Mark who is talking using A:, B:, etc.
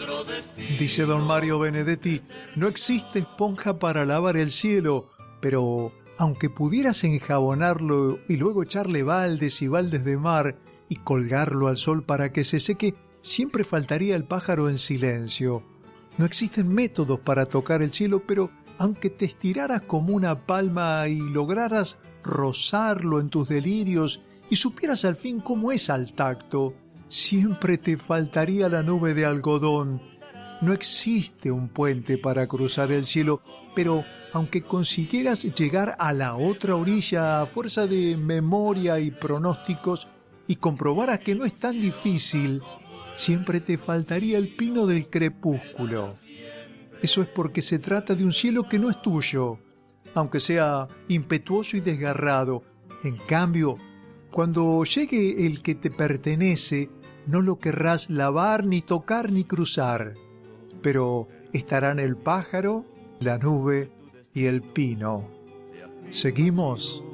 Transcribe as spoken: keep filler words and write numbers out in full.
A: Dice don Mario Benedetti, no existe esponja para lavar el cielo, pero aunque pudieras enjabonarlo y luego echarle baldes y baldes de mar y colgarlo al sol para que se seque, siempre faltaría el pájaro en silencio. No existen métodos para tocar el cielo, pero aunque te estiraras como una palma y lograras rozarlo en tus delirios y supieras al fin cómo es al tacto, siempre te faltaría la nube de algodón. No existe un puente para cruzar el cielo, pero aunque consiguieras llegar a la otra orilla a fuerza de memoria y pronósticos y comprobaras que no es tan difícil, siempre te faltaría el pino del crepúsculo. Eso es porque se trata de un cielo que no es tuyo, aunque sea impetuoso y desgarrado. En cambio, cuando llegue el que te pertenece, no lo querrás lavar, ni tocar, ni cruzar. Pero estarán el pájaro, la nube y el pino. ¿Seguimos?